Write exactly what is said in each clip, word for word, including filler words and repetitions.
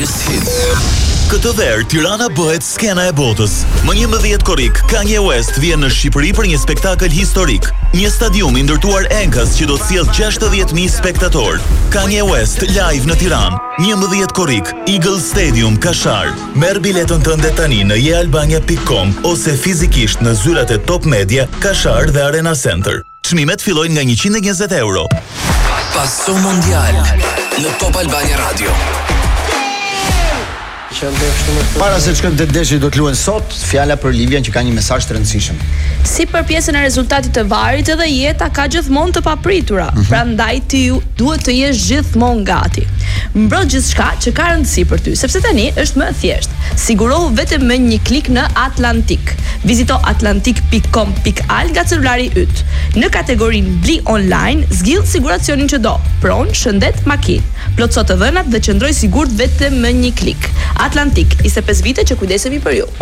Greatest Hits. Këtë verë, Tirana bëhet skena e botës. Më njëmbëdhjetë korrik, Kanye West vjen në Shqipëri për një spektakël historik. Një stadium i ndërtuar enkas që do të sjellë gjashtëdhjetë mijë spektator. Kanye West live në Tiranë. njëmbëdhjetë korrik, Eagle Stadium, Kashar. Merr biletën tënde tani në je albania pikë com ose fizikisht në zyrat e Top Media, Kashar dhe Arena Center. Çmimet fillojnë nga njëqind e njëzet euro. Paso Mondial në Top Albania Radio. Para se të shkojmë te deshi do të luajnë sot, fjala për Livian që ka një mesazh të rëndësishëm. Si për pjesën e rezultatit të varit, edhe jeta ka gjithmonë të papritura. Mm-hmm. Prandaj ti duhet të jesh gjithmonë gati. Mbroj gjithçka që ka rëndësi për ty, sepse tani është më e thjeshtë. Sigurohu vetëm me një klik në Atlantik. Vizito atlantik pikë com pikë al nga celulari yt. Në kategorinë Bli online, zgjidh siguracionin që do. Pron, shëndet, makinë. Plotso të dhënat dhe qëndroj sigurt vetëm me një klik. Atlantik, njëzet e pesë vite që kujdesemi për ju.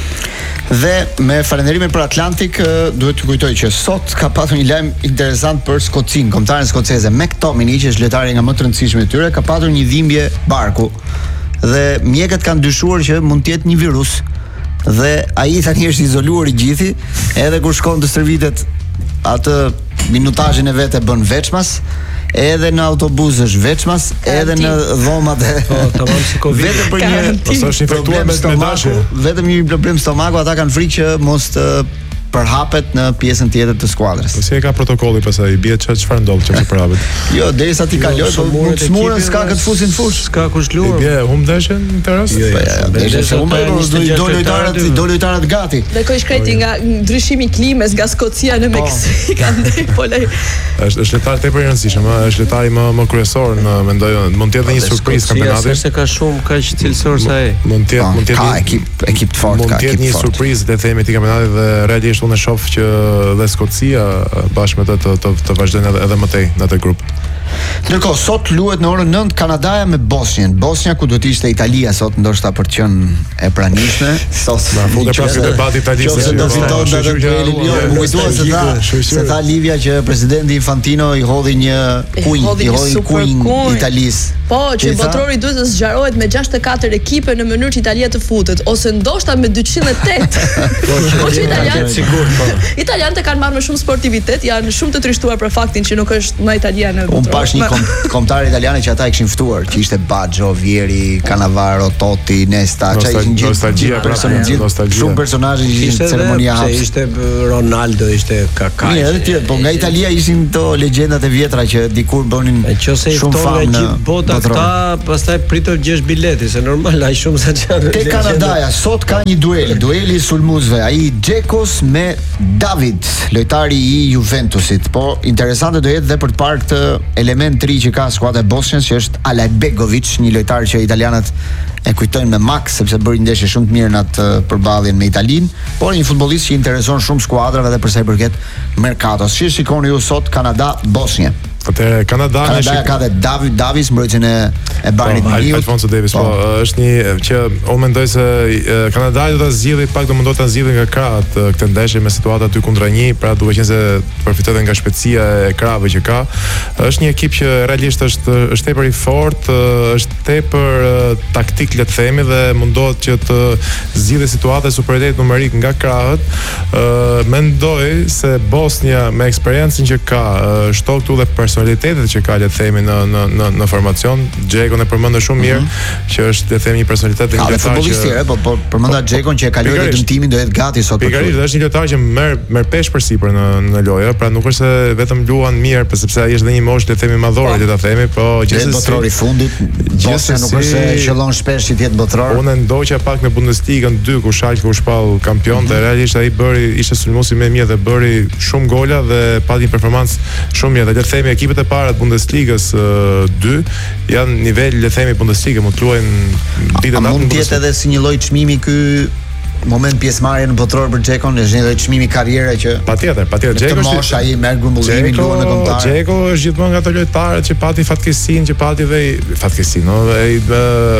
Dhe me falënderimin për Atlantik, duhet të kujtoj që sot ka patur një lajm interesant për Skocin, kombëtaren skoceze. McTominay, që është lojtari nga më të rëndësishëm e tyre, ka patur një dhimbje barku. Dhe mjekët kanë dyshuar që mund të jetë një virus. Dhe ai tani është izoluar i gjithi, edhe kur shkon të stërvitet atë minutazhin e vet e bën veçmas. Edhe në autobus është veçmas, edhe në dhomat e po, tamam si Covid. Vetëm për një ose është infektuar me stomaku, vetëm një problem stomaku, ata kanë frikë që mos të përhapet në pjesën tjetër të skuadrës. Po si e ka protokolli pastaj, bie çfarë çfarë ndodh që përhapet. Jo, derisa ti kaloj, po mund të smurën s'ka këtë fusin fush. S'ka kush luaj. Bie hum dashën në teras? Jo, jo, se hum do do lojtarët, do lojtarët gati. Dhe koj shkreti nga ndryshimi i klimës nga Skocia në Meksik, ndaj polaj. Është është lojtar tepër i rëndësishëm, është lojtari më më kryesor në mendoj, mund të jetë një surprizë kampionati. Se ka shumë kaq cilësor sa ai. Mund të jetë, mund të jetë ka ekip ekip të fortë, ka ekip të fortë. Mund të jetë një surprizë le të themi ti kampionatit dhe realisht unë shoh që dhe Skocia bashkë me të të, të, të vazhdojnë edhe, edhe më tej në atë grup. Ndërkohë sot luhet në orën nëntë Kanadaja me Bosnjën. Bosnja ku do të ishte Italia sot, ndoshta për të qenë e pranishme. Sot na futet prapë debati italisë. Se do fiton atë dueli. Më kujtohet se tha, se tha Livia që presidenti Infantino i hodhi një queen, i hodhi queen Italisë. Po, që botrori duhet të zgjarohet me gjashtëdhjetë e katër ekipe në mënyrë që Italia të futet, ose ndoshta me dyqind e tetë. Po që italianët sigurt po. Italianët kanë marrë më shumë sportivitet, janë shumë të trishtuar për faktin që nuk është më italianë. Unë pash një kom, kombëtar italiane që ata e kishin ftuar, që ishte Baggio, Vieri, Cannavaro, Totti, Nesta, që ishin gjithë personazhe, shumë personazhe që ishin ceremonia hapës. Ishte Ronaldo, ishte Kaká. Mirë, edhe tjerë, po nga Italia ishin to legjendat e vjetra që dikur bënin shumë famë në bota këta, pastaj pritën gjesh bileti, se normal ai shumë sa çfarë. Te Kanadaja sot ka një duel, dueli i sulmuesve, ai Dzekos me David, lojtari i Juventusit. Po interesante do jetë dhe për të parë këtë element të ri që ka skuadra e Bosnjës, që është Alajbegovic, një lojtar që italianët e kujtojnë me Max, sepse bëri ndeshje shumë të mirë në atë përballjen me Italinë, por një futbollist që intereson shumë skuadrave edhe për sa i përket merkatos. Si shikoni ju sot Kanada Bosnjë? Atëherë Kanada Kanada ka dhe David Davis, mbrojtjen e e Bayernit Muniut. Alfonso Davis, po është një që unë mendoj se Kanada do ta zgjidhë, pak do mundot ta zgjidhë nga krahët këtë ndeshje me situata dy kundra një, pra duke qenë se përfiton nga shpejtësia e krahëve që ka. Është një ekip që realisht është është tepër i fortë, është tepër taktik le të themi dhe mundohet që të zgjidhë situata superioritet numerik nga krahët. Mendoj se Bosnia me eksperiencën që ka, shto këtu dhe personalitetet që ka le të themi në në në në formacion, Dzekon e përmendë shumë mirë, mm -hmm. që është le të themi një personalitet i lojtar. Ka futbollist tjerë, po po përmenda Dzekon që e kaloi dëmtimin do jetë gati sot për. Pikërisht, është një lojtar që merr merr peshë përsipër në në lojë, pra nuk është se vetëm luan mirë, por sepse ai është dhe një moshë le të themi madhore, le ta themi, po gjithsesi botrori i fundit, gjithsesi nuk është se qëllon shpesh që të jetë botror. Unë ndoqja pak në Bundesligën dy ku Schalke u shpall kampion, mm -hmm. dhe realisht ai bëri ishte sulmuesi më i mirë dhe bëri shumë gola dhe pati një performancë shumë mirë. Dhe le të themi ekipet e para të Bundesligës dy janë nivel le të themi Bundesliga, mund të luajnë ditën natë. Mund të jetë edhe si një lloj çmimi ky moment pjesëmarrje në botror për Dzekon, është një lloj çmimi karriere që patjetër, patjetër Dzeko është mosh ai merr grumbullimin, luan në kombëtar. Dzeko është gjithmonë nga ato lojtarët që pati fatkeqësinë, që pati dhe fatkeqësinë, no, ai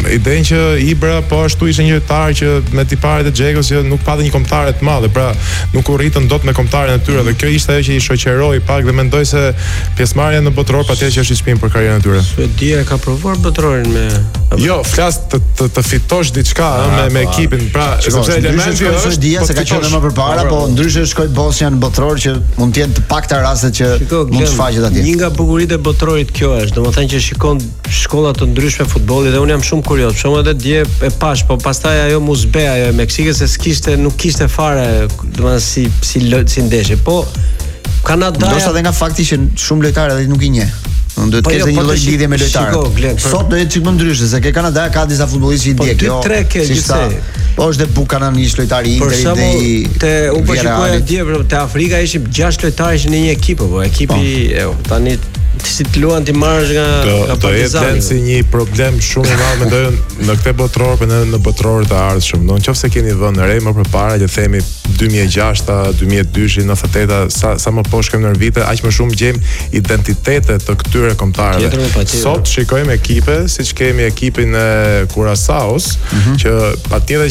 idenë që Ibra po ashtu ishte një lojtar që me tiparet e Xhekos që nuk pati një kombëtare të madhe, pra nuk u rritën dot me kombëtaren e tyre dhe kjo ishte ajo që i shoqëroi pak dhe mendoj se pjesëmarrja në botror patjetër që është i çmim për karrierën e tyre. Suedia ka provuar botrorin me Jo, flas të të, të fitosh diçka me me ekipin, pra sepse elementi është Suedia se ka qenë më përpara, po ndryshe shkoi Bosnia në botror që mund të jenë të pakta rastet që mund të shfaqet atje. Një nga bukuritë e botrorit kjo është, domethënë që shikon shkolla të ndryshme futbolli dhe unë jam shumë kurioz. Për shembull edhe dje e pash, po pastaj ajo Muzbe, ajo e Meksikës se s'kishte, nuk kishte fare, domethënë si si si ndeshje. Po Kanada. Ndoshta edhe nga fakti që shumë lojtarë edhe nuk i njeh. Unë duhet të kesh një lloj lidhje me lojtarët. Sot do jetë çikmë ndryshe, se ke Kanada ka disa futbollistë që i ndjek. Jo, tre ke gjithsej. Po është dhe Buchanan ish lojtari i Interit dhe i te u po shikoja dje te Afrika ishin gjashtë lojtarë në një ekip, po ekipi tani si të luan ti marrësh nga nga Partizani. Do jetë si një problem shumë i madh mendoj në këtë botror, por në në botrorët e ardhshëm. Do nëse keni vënë re më përpara, le të themi dy mijë e gjashta, dy mijë e dyshi, nëntëdhjetë e teta, sa sa më poshtë shkojmë në vite, aq më shumë gjejmë identitete të këtyre kombëtarëve. Sot shikojmë ekipe, siç kemi ekipin e Curaçaos, mm -hmm. që patjetër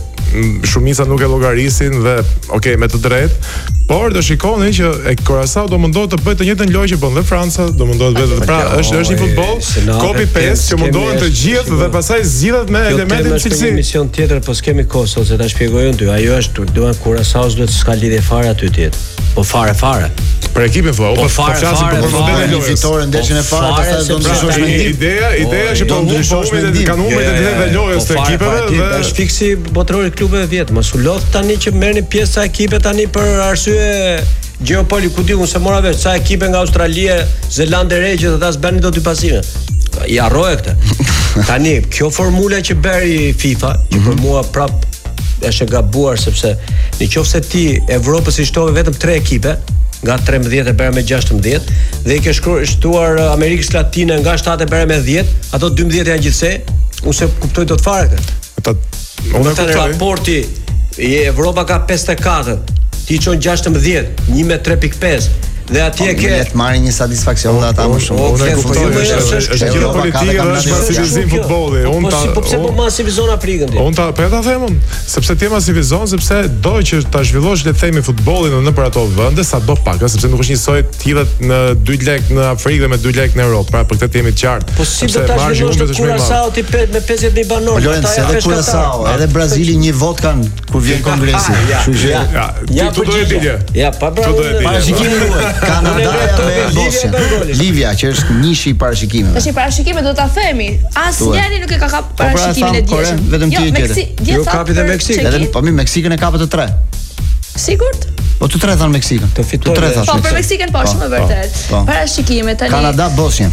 që shumica nuk e llogarisin dhe okay, me të drejtë, por do shikoni që e Curaçao do mundohet të bëjë të njëjtën lojë që bën dhe Franca, do mundohet të bëjë. Pra është është një futboll copy paste që mundohen të gjithë dhe pastaj zgjidhet me elementin cilësi. Një mision tjetër, po s'kemi kohë sot se ta shpjegoj unë ty. Ajo është duan Curaçao duhet s'ka lidhje fare aty tjetër. Po fare fare. Për ekipin po, po flasim për modelin e fitore ndeshjen e parë, pastaj do ndryshosh mendim. Ideja, ideja është po ndryshosh mendim, kanë numrin e të lojës të ekipeve dhe është fiksi botrori klubeve vjet. Mos u lodh tani që merrni pjesë sa ekipe tani për arsye gjeopoli, ku diun se mora vesh sa ekipe nga Australia, Zelandë e Re që ata s'bënin dot dy pasime. I harroje këtë. Tani kjo formula që bëri FIFA, që për mua prap është e gabuar sepse nëse ti Evropës i shtove vetëm tre ekipe nga trembëdhjetë e bëra me gjashtëmbëdhjetë dhe i ke shtuar Amerikës Latine nga shtatë e bëra me dhjetë, ato dymbëdhjetë janë gjithsej, unë se kuptoj dot fare këtë. Ata unë kuptoj raporti i Evropa ka pesëdhjetë e katër, ti çon gjashtëmbëdhjetë, një me tre pikë pesë. Dhe atje ke le të marrin një satisfaksion dhe ata më shumë. Unë e kuptoj, është gjë politike dhe është masivizim futbolli. Unë ta po pse po masivizon Afrikën ti? Unë ta po ta them unë, sepse ti masivizon sepse do që ta zhvillosh le të themi futbollin nëpër ato vende sa do pak, sepse nuk është njësoj të hidhet në dy lekë në Afrikë dhe me dy lekë në Europë. Pra për këtë jemi të qartë. Po si do ta zhvillosh në Curaçao ti me pesëdhjetë mijë banor? Ata janë Curaçao, edhe Brazili një vot kanë kur vjen kongresi. Kështu që ja, tu do të dilje. Ja, pa bravo. Parashikimin ruaj. Kanada me Bosnia. Livia që është nishi i parashikimeve. Tash i parashikime do ta themi. Asnjëri nuk e ka kap parashikimin e dieshëm. Vetëm ti e tjetër. Jo kapi dhe Meksikë. Edhe po mi Meksikën e kapë të tre. Sigurt? Po të tre thanë Meksikën. Të fitore. Po për Meksikën po shumë e vërtet. Parashikime tani. Kanada, Bosnia.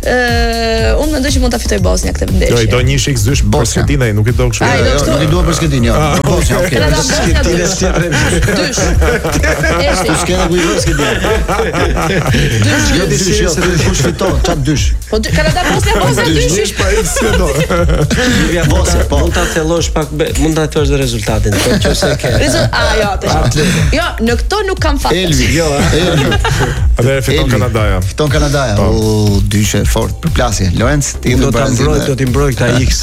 Ëh, unë mendoj që mund ta fitoj Bosnia këtë ndeshje. Jo, i do një shik dysh për Skëtinaj, nuk i do kështu. Jo, nuk i dua për Skëtin, jo. Për Bosnia, okay. Kanada, Bosnia dysh. Dysh. Dysh kena ku i vë Skëtin. Dysh, jo dysh, jo, kush fiton, çat dysh. Po Kanada, Bosnia, Bosnia dysh. Dysh pa i se do. Livia Bosnia, po mund ta thellosh pak, mund ta thosh dhe rezultatin, po nëse ke. Ah, jo, tash. Jo, në këto nuk kam fat. Elvi, jo, Elvi. Atë fiton Kanadaja. Fiton Kanadaja. O, dyshë fort për plasje. Lorenz, ti do ta mbroj, do t'i mbroj këta X.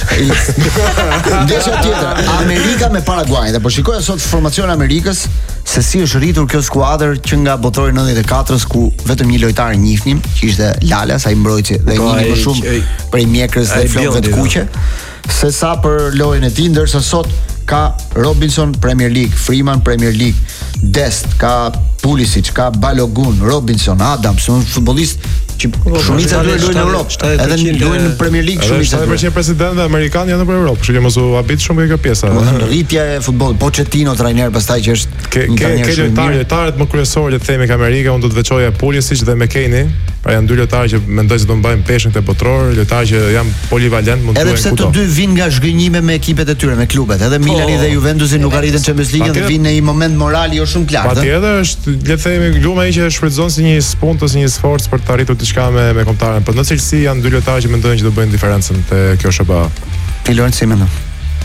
Ndeshja tjetër, Amerika me Paraguay. Dhe po shikoja sot formacioni i Amerikës se si është rritur kjo skuadër që nga botrori nëntëdhjetë e katër ku vetëm një lojtar njihnim, që ishte Lala, sa i mbrojtje dhe një më shumë prej mjekrës dhe flokëve të kuqe, se sa për lojën e tij, ndërsa sot ka Robinson Premier League, Freeman Premier League, Dest, ka Pulisic, ka Balogun, Robinson, Adams, un futbollist që shumica do luajnë në Europë, edhe luajnë në Premier League shumica. Edhe për president dhe amerikan janë në Europë, kështu që mos u habit shumë kjo pjesa. Domethënë rritja e futbollit, Pochettino trajner pastaj që është ke ke lojtarë, lojtarët më kryesorë le të themi ka Amerika, unë do të veçoja Pulisic dhe McKennie, pra janë dy lojtarë që mendoj se do mbajnë peshën te botror, lojtarë që janë polivalent, mund të luajnë kudo. Edhe pse të dy vinë nga zhgënjime me ekipet e tyre, me klubet, edhe Milani dhe Juventusi nuk arritën Champions League dhe vinë në një moment moral jo shumë klart. Patjetër është le të themi luma që shfrytëzon si një spunt ose një sforc për të arritur diçka me me kombëtaren, por në cilësi janë dy lojtarë që mendojnë që do bëjnë diferencën te kjo S B A. Ti Lorenzo si mendon?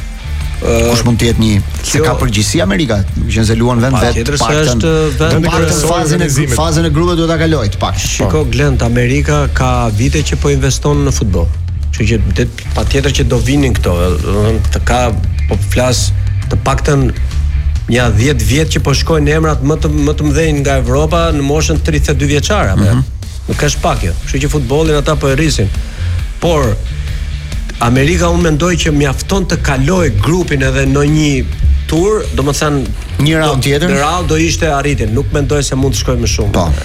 Kush mund të jetë një se ka përgjegjësi Amerika, që se luan vend vet, paktën vend në fazën e fazën e grupeve duhet ta kalojë të pak. Shiko Glend, Amerika ka vite që po investon në futboll. Kështu që patjetër që do vinin këto, domethënë të ka po flas të paktën ja dhjetë vjet që po shkojnë emrat më të më të mëdhenj nga Evropa në moshën tridhjetë e dy vjeçare, apo. Mm -hmm. Nuk ka shpak kjo. Kështu që futbollin ata po e rrisin. Por Amerika unë mendoj që mjafton të kaloj grupin edhe në një tur, domethënë një round tjetër. Në round do ishte arritje, nuk mendoj se mund të shkojë më shumë. Po.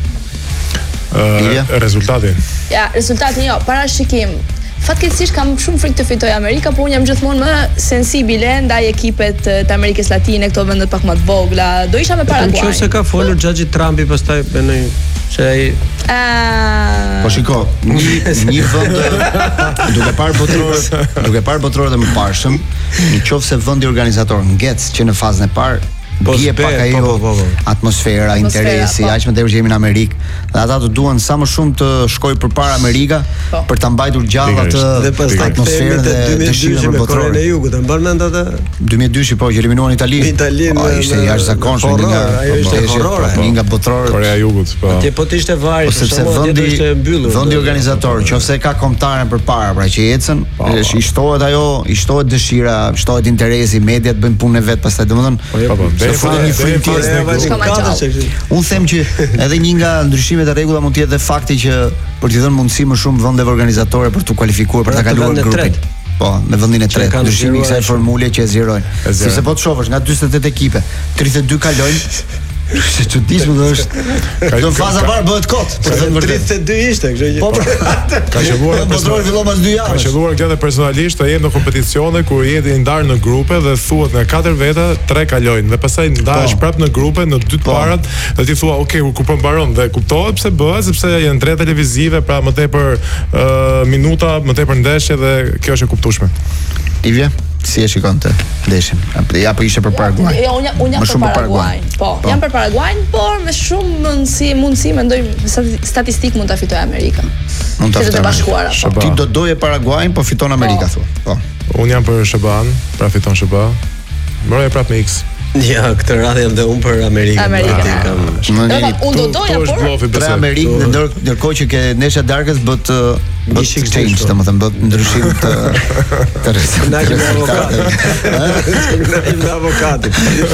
Uh, rezultati. Ja, rezultati jo, parashikim. Fatkeqësisht kam shumë frikë të fitoj Amerika, por unë jam gjithmonë më sensibile ndaj ekipet të Amerikës Latine, këto vendet pak më të vogla. Do isha me Paraguay. Nëse ka folur Xhaxhi Trumpi pastaj me një se ai Po shiko, një një vend duke parë botrorët, duke parë botrorët e mëparshëm, nëse vendi organizator ngec që në fazën e parë bie pak ajo po, po, po. atmosfera, interesi, aq më tepër që jemi në Amerikë, dhe ata të duan sa më shumë të shkojë përpara Amerika po. për ta mbajtur gjallë atë atmosferën dhe dëshirën për botrorin e Jugut. E mban mend atë dy mijë e dy po që eliminuan Italinë. Italinë po, ishte jashtëzakonshëm nga ajo ishte horror, një nga botrorët Korea e Jugut, po. Atje po të ishte vari, sepse vendi vendi organizator, nëse ka kombëtaren përpara, pra që ecën, i shtohet ajo, i shtohet dëshira, shtohet interesi, mediat bëjnë punën e vet, pastaj domethënë unë them që edhe një nga ndryshimet e rregulla mund të jetë dhe fakti që për t'i dhënë mundësi më shumë vendeve organizatore për të kualifikuar për ta kaluar grupin. Po, me vendin e tretë, ndryshimi i kësaj formule që e zgjerojnë. Sepse po të shohësh nga dyzet e tetë ekipe, tridhjetë e dy kalojnë. Se çuditshme do është. Do faza parë bëhet kot. tridhjetë e dy ishte, kështu që. Po. Ka qelluar botrori fillon pas dy javësh. Ka qelluar këtë personalisht të jenë në kompeticione kur jeni i ndarë në grupe dhe thuhet nga katër veta, tre kalojnë dhe pastaj ndahesh prapë në grupe në dy të parat dhe ti thua, "Ok, ku po mbaron?" Dhe kuptohet pse bëhet, sepse janë tre televizive, pra më tepër minuta, më tepër ndeshje dhe kjo është e kuptueshme. Ivje, si e shikon të ndeshjen? Ja po ishte për Paraguay. Jo, unë unë jam për Paraguay. Po, jam për Paraguay, por me shumë mundësi, mundësi mendoj statistik mund ta fitojë Amerika. Mund ta fitojë Bashkuara. Ti do doje Paraguay, po fiton Amerika thua. Po. Unë jam për S B A-n, pra fiton S B A. Mëroj prapë me X. Ja, këtë radhë jam dhe unë për Amerikën. Amerika. Unë do doja, por tre Amerikë, ndërkohë që ke nesha darkës bët bët change, domethënë bët ndryshim të të rrezikshëm. Në avokat.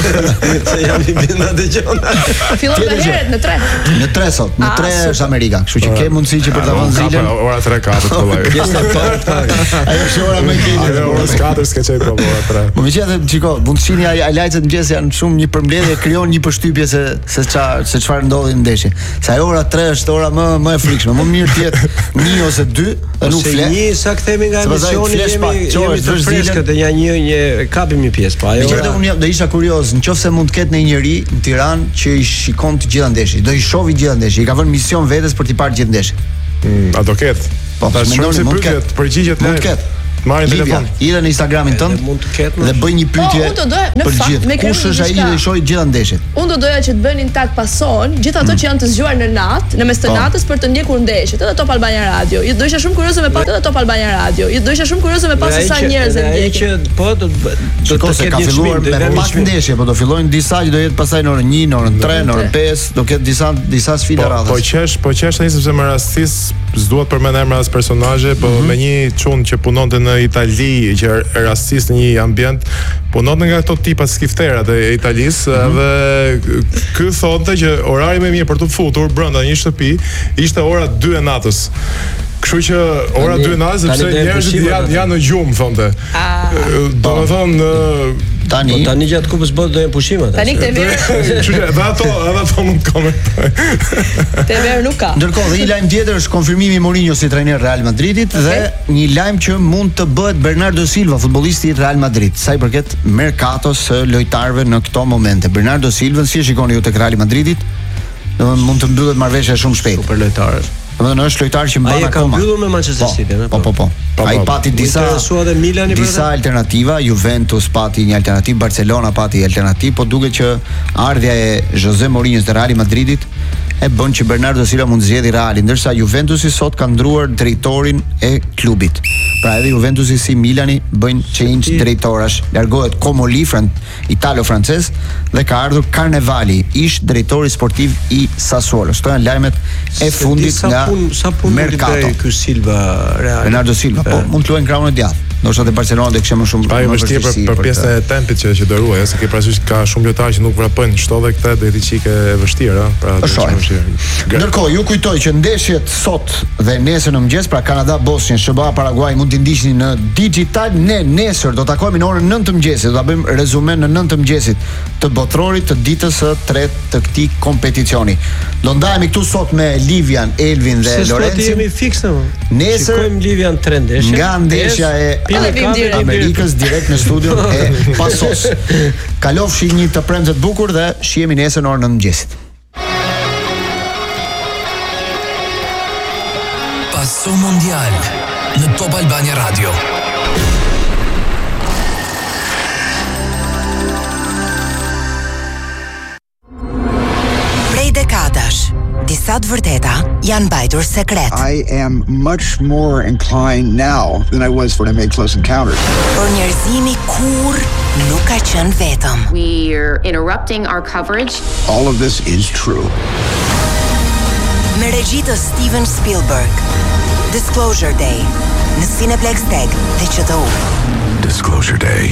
Se jam i bindur atë gjë. Fillon me herët në tre. Në tre sot, në tre është Amerika, kështu që ke mundësi që për të vënë zilën. Ora tre katër po vaj. Pjesa parë. Ajo është ora më e keqe. Ora katër s'ka çaj po ora tre. Po më qenë çiko, mundësinë ai lajcet mëngjes janë shumë një përmbledhje, krijon një përshtypje se se çfarë se çfarë ndodhi në ndeshje. Sa ora tre është ora më më e frikshme. Më mirë të jetë një ose dy dhe nuk flet. Një sa kthehemi nga emisioni jemi jemi të freskët dhe ja një një kapim një pjesë, po ajo. Megjithatë unë do isha kurioz, nëse mund të ketë një njerëz në Tiranë që i shikon të gjitha ndeshjet, do i shohë gjitha ndeshjet, i ka vënë mision vetes për të parë gjithë ndeshjet. A do ketë? Po, mendoni mund të ketë, përgjigjet mund të ketë. Marrin telefon. Ide në Instagramin tënd dhe bëj një pyetje për gjithë. Kush është ai që i shohë gjitha ndeshjet? Unë do doja që të bënin tak pason, gjithë ato që janë të zgjuar në natë, në mes të natës për të ndjekur ndeshjet, edhe Top Albania Radio. Do isha shumë kurioze me pasë edhe Top Albania Radio. Do isha shumë kurioze me pasë sa njerëz e ndjekin. Po do do të ketë filluar me pak ndeshje, po do fillojnë disa që do jetë pastaj në orën një, në orën tre, në orën pesë, do ketë disa disa sfida radhës. Po qesh, po qesh tani sepse me rastis s'duhet përmend emra as personazhe, po me një çun që punonte në Itali që rastis në një ambient punon nga ato tipa skifterat e Italisë dhe ky thonte që orari më i mirë për të futur brenda një shtëpi ishte ora dy e natës. Kështu që ora dy e natës sepse njerëzit janë janë në gjumë thonte. Domethënë tani po tani gjatë kupës botë do jenë pushimet. Tani këtë verë. Kështu që edhe ato, edhe ato mund të komentojnë. Te verë nuk ka. Ndërkohë, dhe një lajm tjetër është konfirmimi i Mourinho si trajner Real Madridit dhe një lajm që mund të bëhet Bernardo Silva, futbollisti i Real Madrid, sa i përket merkatos së lojtarëve në këto momente. Bernardo Silva, si e shikoni ju tek Real Madridit? Domethënë mund të mbyllet marrëveshja shumë shpejt. Super lojtar. Domethënë është lojtar që mban akoma. Ai ka mbyllur me Manchester City, po po po. Ai pati disa disa alternativa, Juventus pati një alternativë, Barcelona pati një alternativë, po duket që ardhja e Jose Mourinho te Real Madridit e bën që Bernardo Silva mund të zgjedhë Realin, ndërsa Juventusi sot ka ndruar drejtorin e klubit. Pra edhe Juventusi si Milani bëjnë change drejtorash. Largohet Comoli, fran italo-francez, dhe ka ardhur Carnevali, ish drejtori sportiv i Sassuolo. Këto janë lajmet e fundit nga mercato. Ky Silva Real. Bernardo Silva, po mund të luajë krahun e djathtë. Ndoshta te Barcelona do kishte më shumë. Ai vështirë për, për pjesën e tempit që që do ruaj, se ke parasysh ka shumë lojtarë që nuk vrapojnë, kështu edhe këtë do të çike e vështirë, ëh, pra është shumë vështirë. Ndërkohë, ju kujtoj që ndeshjet sot dhe nesër në mëngjes, pra Kanada, Bosnjë, S B A, Paraguay mund t'i ndiqni në digital. Ne nesër do takohemi në orën nëntë të mëngjesit, do ta bëjmë rezumen në nëntë të mëngjesit të botrorit të ditës së tretë të këtij kompeticioni. Do ndahemi këtu sot me Livian, Elvin dhe Lorenzo. Se jemi fikse më. Nesër shikojmë Livian tre ndeshje. Nga ndeshja e Amerikës direkt në studion e Pasos. Kalofshi një të premte të bukur dhe shihemi nesër në orën nëntë të mëngjesit. Passo Mondial në Top Albania Radio. Prej dekadash, disa të vërteta janë mbajtur sekret. I am much more inclined now than I was when I made Close Encounters. Por njerëzimi kur nuk ka qenë vetëm. We're interrupting our coverage. All of this is true. Me regji të Steven Spielberg, Disclosure Day, në Cineplex Tech dhe Q T U. Disclosure Day.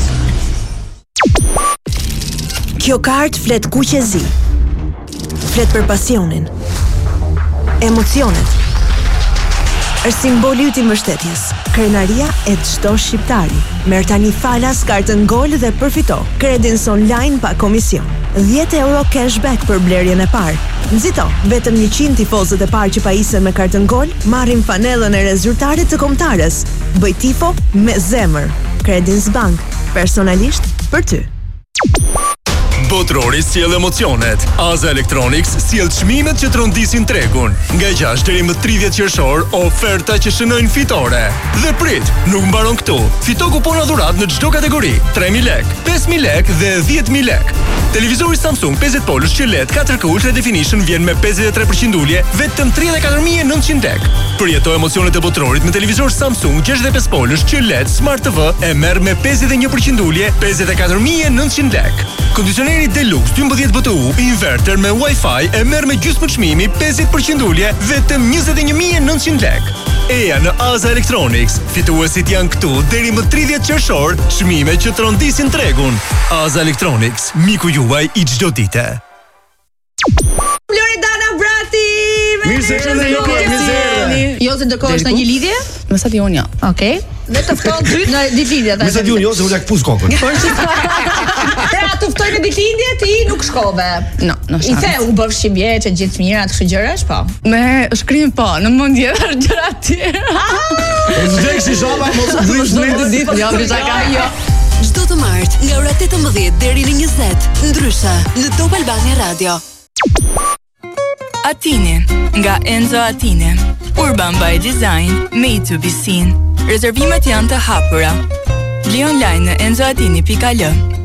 Kjo kart flet kuqezi. Flet për pasionin, emocionet. Është simboli yt i mbështetjes, krenaria e çdo shqiptari. Merr tani falas kartën Gol dhe përfito Credits Online pa komision. dhjetë euro cashback për blerjen e parë. Nxito, vetëm njëqind tifozët e parë që pajisen me kartën Gol marrin panellën e rezultatit të kombëtarës. Bëj tifo me zemër. Credits Bank, personalisht për ty. Botrori sjell emocionet. Aza Electronics sjell çmimet që trondisin tregun. Nga gjashtë deri më tridhjetë qershor, oferta që shënojnë fitore. Dhe prit, nuk mbaron këtu. Fito kupona dhuratë në çdo kategori. tre mijë lekë, pesë mijë lekë dhe dhjetë mijë lekë. Televizori Samsung pesëdhjetë polësh Q L E D katër K Ultra Definition vjen me pesëdhjetë e tre përqind ulje, vetëm tridhjetë e katër mijë e nëntëqind lekë. Përjeto emocionet e botrorit me televizor Samsung gjashtëdhjetë e pesë polësh Q L E D Smart T V e merr me pesëdhjetë e një përqind ulje, pesëdhjetë e katër mijë e nëntëqind lekë. Kondicioneri Deluxe dymbëdhjetë B T U inverter me Wi-Fi e merr me gjysmë çmimi pesëdhjetë përqind ulje, vetëm njëzet e një mijë e nëntëqind lekë. Eja në Aza Electronics. Fituesit janë këtu deri më tridhjetë qershor, çmime që trondisin tregun. Aza Electronics, miku juaj i çdo dite. Loredana Brati! Mirë mirë. Jo se ndërkohë është në një lidhje? Me sa ti unë jo. Okej. Dhe të fton ty në ditëlindje. Me sa ti unë jo se unë jak puz kokën. Pra të ftoj në ditëlindje ti nuk shkove. No, no I the u bëv shimjeç e gjithë mirat kështu gjërash po. Me shkrim po, në mendje është gjëra të tjera. Zgjeksi zhava mos u vrish në të ditë, jo, më ka jo. Çdo të martë nga ora tetëmbëdhjetë deri në njëzet, ndryshe në Top Albania Radio. Atini, nga Enzo Atini. Urban by Design, made to be seen. Rezervimet janë të hapura. Bli online në enzoatini pikë al.